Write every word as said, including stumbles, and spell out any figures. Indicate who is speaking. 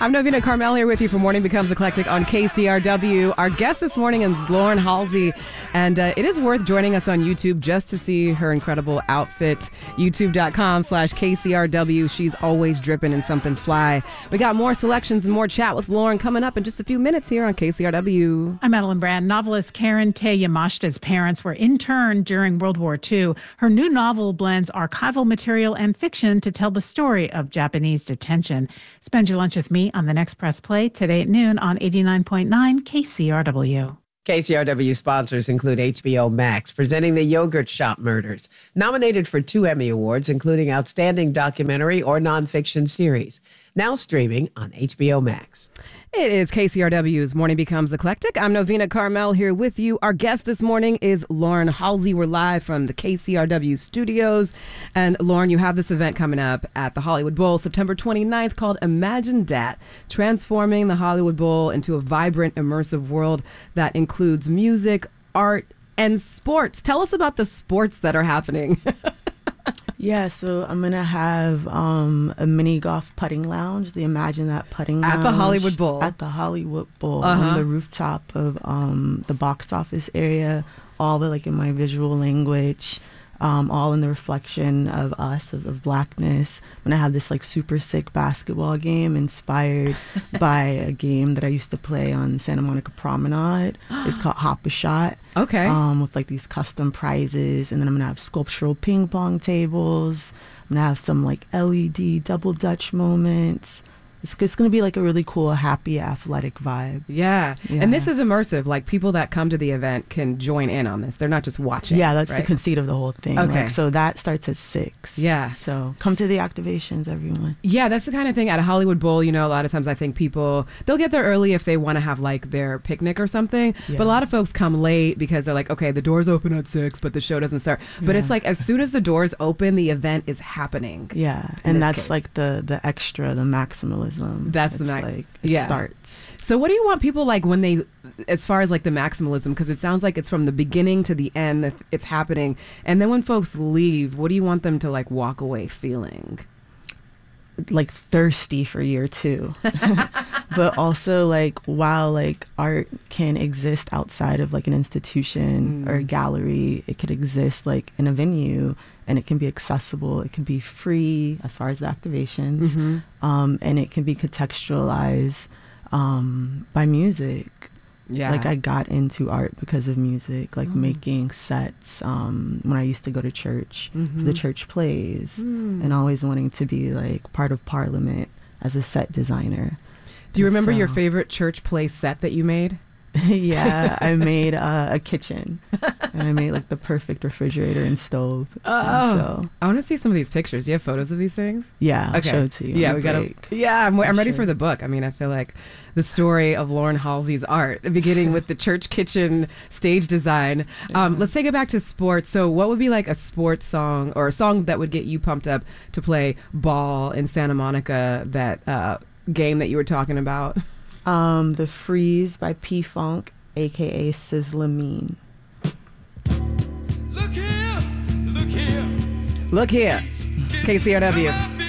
Speaker 1: I'm Novina Carmel here with you for Morning Becomes Eclectic on K C R W. Our guest this morning is Lauren Halsey, and uh, it is worth joining us on YouTube just to see her incredible outfit. YouTube.com slash KCRW. She's always dripping in something fly. We got more selections and more chat with Lauren coming up in just a few minutes here on K C R W.
Speaker 2: I'm Madeline Brand. Novelist Karen Tay Yamashita's parents were interned during World War Two. Her new novel blends archival material and fiction to tell the story of Japanese detention. Spend your lunch with me on the next Press Play today at noon on eighty-nine point nine K C R W.
Speaker 3: K C R W sponsors include H B O Max, presenting The Yogurt Shop Murders, nominated for two Emmy Awards, including Outstanding Documentary or Nonfiction Series, now streaming on H B O Max.
Speaker 1: It is K C R W's Morning Becomes Eclectic. I'm Novina Carmel here with you. Our guest this morning is Lauren Halsey. We're live from the K C R W studios. And Lauren, you have this event coming up at the Hollywood Bowl September twenty-ninth called Imagine Dat, transforming the Hollywood Bowl into a vibrant, immersive world that includes music, art, and sports. Tell us about the sports that are happening.
Speaker 4: Yeah, so I'm going to have um, a mini golf putting lounge, the Imagine That putting lounge.
Speaker 1: At the Hollywood Bowl.
Speaker 4: At the Hollywood Bowl,
Speaker 1: Uh-huh.
Speaker 4: on the rooftop of um, the box office area, all the, like, in my visual language, um, all in the reflection of us, of, of blackness. I'm going to have this, like, super sick basketball game inspired by a game that I used to play on Santa Monica Promenade. It's called Hop a Shot.
Speaker 1: Okay.
Speaker 4: Um, with like these custom prizes, and then I'm gonna have sculptural ping pong tables. I'm gonna have some like L E D double Dutch moments. It's just going to be like a really cool, happy, athletic vibe.
Speaker 1: Yeah.
Speaker 4: Yeah.
Speaker 1: And this is immersive. Like, people that come to the event can join in on this. They're not just watching.
Speaker 4: Yeah, that's
Speaker 1: right?
Speaker 4: the conceit of the whole thing.
Speaker 1: Okay.
Speaker 4: Like, so that starts at six.
Speaker 1: Yeah.
Speaker 4: So come to the activations, everyone.
Speaker 1: Yeah, that's the kind of thing at a Hollywood Bowl. You know, a lot of times I think people, they'll get there early if they want to have like their picnic or something.
Speaker 4: Yeah.
Speaker 1: But a lot of folks come late because they're like, okay, the doors open at six, but the show doesn't start. But
Speaker 4: Yeah.
Speaker 1: it's like, as soon as the doors open, the event is happening.
Speaker 4: Yeah.
Speaker 1: this
Speaker 4: And that's
Speaker 1: case.
Speaker 4: like the, the extra, the maximalism.
Speaker 1: That's the
Speaker 4: It's
Speaker 1: max-
Speaker 4: like, it
Speaker 1: yeah.
Speaker 4: starts.
Speaker 1: So what do you want people like when they, as far as like the maximalism, because it sounds like it's from the beginning to the end that it's happening. And then when folks leave, what do you want them to like walk away feeling?
Speaker 4: Like thirsty for year two. But also like, while like art can exist outside of like an institution
Speaker 1: Mm.
Speaker 4: or a gallery, it could exist like in a venue, and it can be accessible. It can be free as far as the activations,
Speaker 1: Mhm.
Speaker 4: um, and it can be contextualized um, by music.
Speaker 1: Yeah.
Speaker 4: Like I got into art because of music, like
Speaker 1: Oh.
Speaker 4: making sets um, when I used to go to church for
Speaker 1: Mhm.
Speaker 4: the church plays,
Speaker 1: Mm.
Speaker 4: and always wanting to be like part of Parliament as a set designer.
Speaker 1: Do you remember
Speaker 4: So-
Speaker 1: your favorite church play set that you made?
Speaker 4: Yeah, I made uh, a kitchen, and I made like the perfect refrigerator and stove. And
Speaker 1: Oh,
Speaker 4: so
Speaker 1: I want to see some of these pictures. Do you have photos of these things?
Speaker 4: yeah, I'll
Speaker 1: Okay.
Speaker 4: show it to you.
Speaker 1: Yeah,
Speaker 4: on
Speaker 1: we
Speaker 4: the
Speaker 1: gotta.
Speaker 4: break.
Speaker 1: Yeah, I'm, I'm
Speaker 4: For
Speaker 1: ready
Speaker 4: sure.
Speaker 1: for the book. I mean, I feel like the story of Lauren Halsey's art, beginning with the church kitchen stage design. Um, let's take it back to sports. So, what would be like a sports song or a song that would get you pumped up to play ball in Santa Monica? That uh, game that you were talking about.
Speaker 4: Um, the Freeze by P Funk, aka Sizzlamine.
Speaker 5: Look here, look here.
Speaker 1: Look here, K C R W.